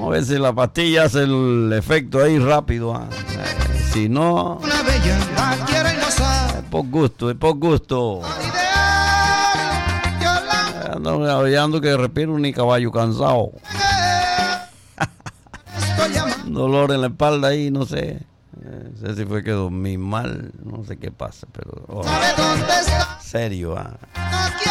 Vamos a ver si la pastilla hace el efecto ahí rápido. Si no, Una bella la quiere y no sabe. es por gusto, es por gusto. Ideal, yo la Ando que respiro ni caballo cansado. estoy llamando. Un dolor en la espalda ahí, no sé. No sé si fue que dormí mal, no sé qué pasa, pero ¿Sabe dónde está? serio. No quiere